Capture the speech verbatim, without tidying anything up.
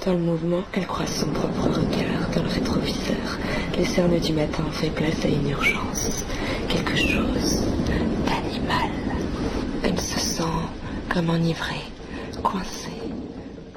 Dans le mouvement, elle croise son propre regard dans le rétroviseur. Les cernes du matin fait place à une urgence. Quelque chose d'animal. Elle se sent comme enivrée, coincée.